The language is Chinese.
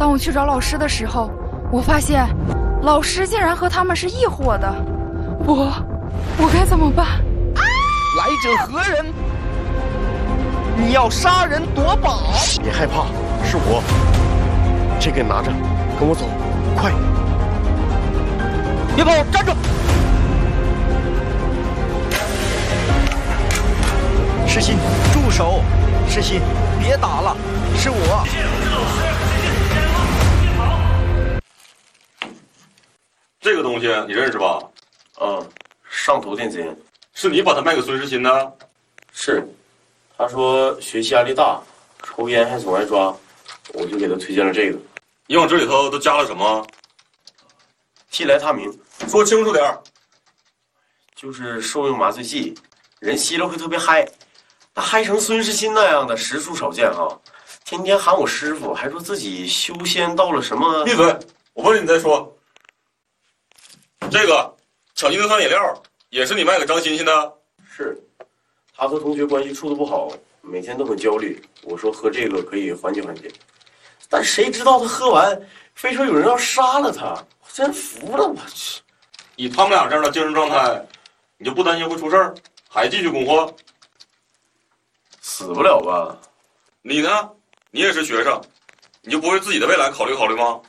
当我去找老师的时候，我发现老师竟然和他们是一伙的，我该怎么办？ 来者何人？你要杀人夺宝？ 别害怕，是我。这个拿着，跟我走，快！ 别跑，站住！ 世新， 住手！世新，别打了，是我。 这个东西你认识吧？ 上头电子烟。 是你把它卖给孙世新的？ 是，他说学习压力大，抽烟还总爱抓，我就给他推荐了这个。 你往这里头都加了什么？ 替来他明。 说清楚点儿。 就是受用麻醉剂，人吸了会特别嗨，那嗨成孙世新那样的实属少见哈。天天喊我师傅，还说自己修仙到了什么？ 闭嘴！我问你再说。这个巧金的酸饮料也是你卖给张欣欣的？ 是，他和同学关系处得不好，每天都很焦虑。我说喝这个可以缓解缓解，但谁知道他喝完，非说有人要杀了他，我真服了，我去！ 以他们俩这样的精神状态，你就不担心会出事儿，还继续供货？ 死不了吧？ 你呢？你也是学生，你就不为自己的未来考虑考虑吗？